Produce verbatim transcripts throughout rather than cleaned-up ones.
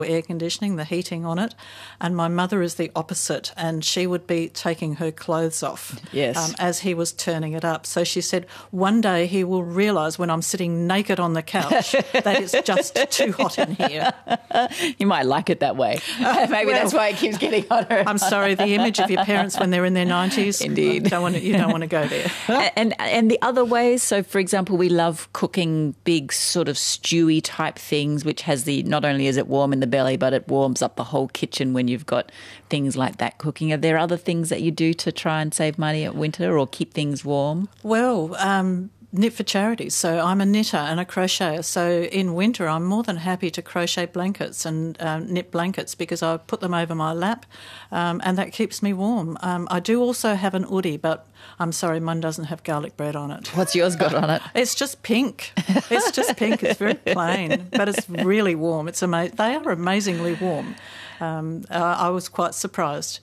air conditioning, the heating on it, and my mother is the opposite, and she would be taking her clothes off yes. um, as he was turning it up. So she said, one day he will realise when I'm sitting naked on the couch that it's just too hot in here. You might like it that way. Uh, Maybe well, that's why it keeps getting hotter. I'm sorry, the image of your parents when they're in their nineties, Indeed. Don't want to, you don't want to go there. and, and the other ways, so for example, we love cooking big sort of stewy type things, which has the, not only is it warm in the belly, but it warms up the whole kitchen when you've got things like that cooking. Are there other things that you do to try and save money at winter or keep things warm? Well, um, knit for charity. So I'm a knitter and a crocheter. So in winter, I'm more than happy to crochet blankets and um, knit blankets because I put them over my lap um, and that keeps me warm. Um, I do also have an hoodie, but I'm sorry, mine doesn't have garlic bread on it. What's yours got on it? It's just pink. It's just pink. It's very plain, but it's really warm. It's ama- They are amazingly warm. Um, uh, I was quite surprised.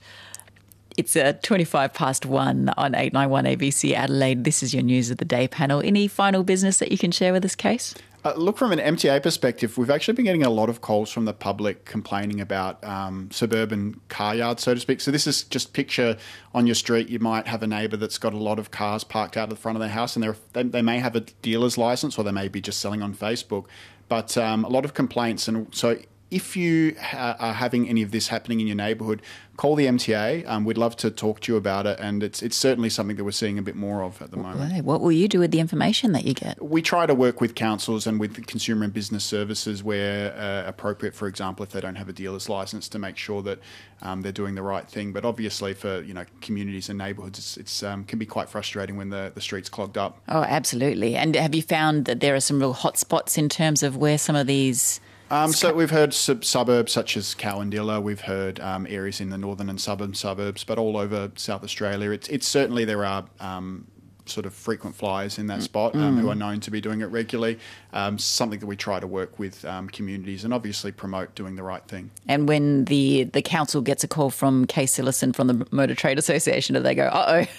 It's uh, twenty-five past one on eight ninety-one A B C Adelaide. This is your News of the Day panel. Any final business that you can share with us, Case? Uh, look, from an M T A perspective, we've actually been getting a lot of calls from the public complaining about um, suburban car yards, so to speak. So this is just picture on your street, you might have a neighbour that's got a lot of cars parked out of the front of their house, and they they may have a dealer's licence or they may be just selling on Facebook. But um, a lot of complaints, and so if you ha- are having any of this happening in your neighbourhood, call the M T A. Um, we'd love to talk to you about it, and it's it's certainly something that we're seeing a bit more of at the moment. What will you do with the information that you get? We try to work with councils and with consumer and business services where uh, appropriate, for example, if they don't have a dealer's licence, to make sure that um, they're doing the right thing. But obviously for, you know, communities and neighbourhoods, it's, it's um, can be quite frustrating when the, the street's clogged up. Oh, absolutely. And have you found that there are some real hot spots in terms of where some of these... Um, so we've heard sub- suburbs such as Cowandilla, we've heard um, areas in the northern and southern suburbs, but all over South Australia. It's, it's certainly there are um, sort of frequent flyers in that spot um, mm. who are known to be doing it regularly. Um, something that we try to work with um, communities and obviously promote doing the right thing. And when the, the council gets a call from Case Sillison from the Motor Trade Association, do they go,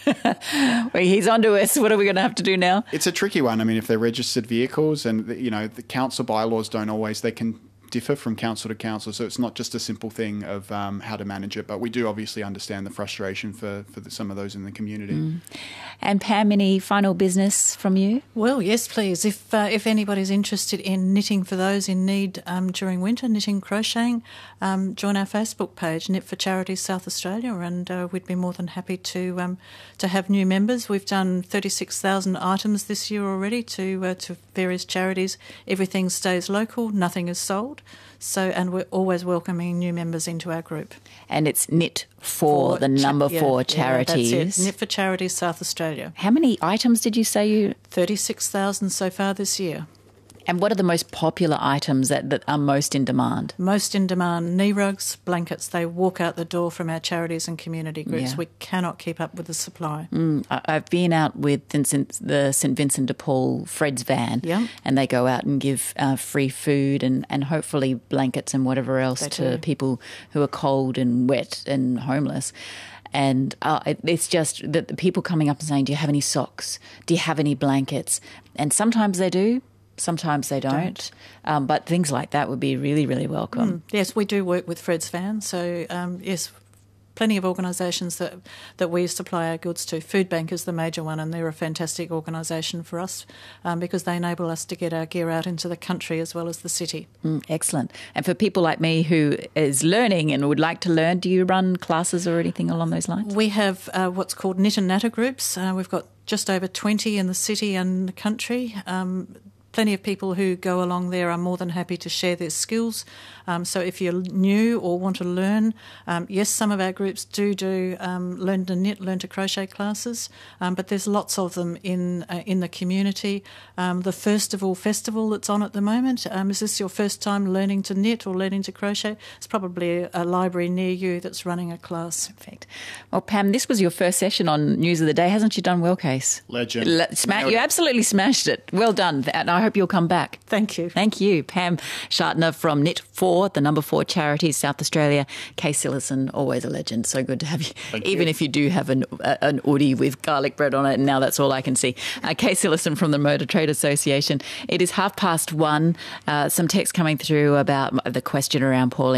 uh-oh, he's onto us, what are we going to have to do now? It's a tricky one. I mean, if they're registered vehicles and, you know, the council bylaws don't always, they can differ from council to council, so it's not just a simple thing of um, how to manage it, but we do obviously understand the frustration for, for the, some of those in the community. Mm. And Pam, any final business from you? Well, yes, please. If uh, if anybody's interested in knitting for those in need um, during winter, knitting, crocheting, um, join our Facebook page, Knit for Charity South Australia, and uh, we'd be more than happy to um, to have new members. We've done thirty-six thousand items this year already to uh, to various charities. Everything stays local, nothing is sold. So, and we're always welcoming new members into our group. And it's Knit for, for the number cha- four yeah, charities. Yeah, that's it. Knit for Charities South Australia. How many items did you say you... thirty-six thousand so far this year. And what are the most popular items that, that are most in demand? Most in demand, knee rugs, blankets. They walk out the door from our charities and community groups. Yeah. We cannot keep up with the supply. Mm, I've been out with the St Vincent de Paul Fred's van, yeah. and they go out and give uh, free food and, and hopefully blankets and whatever else They to do. people who are cold and wet and homeless. And uh, it, it's just that the people coming up and saying, do you have any socks? Do you have any blankets? And sometimes they do. Sometimes they don't, don't. Um, but things like that would be really, really welcome. Mm, yes, we do work with Fred's Van, so um, yes, plenty of organisations that that we supply our goods to. Food Bank is the major one, and they're a fantastic organisation for us um, because they enable us to get our gear out into the country as well as the city. Mm, excellent. And for people like me who is learning and would like to learn, do you run classes or anything along those lines? We have uh, what's called Knit and Natter groups. Uh, we've got just over twenty in the city and the country. Um, Plenty of people who go along there are more than happy to share their skills. Um, so if you're new or want to learn, um, yes, some of our groups do do um, learn to knit, learn to crochet classes, um, but there's lots of them in uh, in the community. Um, the First of All Festival that's on at the moment, um, is this your first time learning to knit or learning to crochet? It's probably a, a library near you that's running a class. Perfect. Well, Pam, this was your first session on News of the Day. Hasn't you done well, Case? Legend. Le- sma- you absolutely smashed it. Well done. And I I hope you'll come back. Thank you. Thank you. Pam Schartner from Knit four, the number four charity, South Australia. Kay Sillison, always a legend. So good to have you. Thank Even you. if you do have an, an Oodie with garlic bread on it, and now that's all I can see. Uh, Kay Sillison from the Motor Trade Association. It is half past one. Uh, some text coming through about the question around Pauline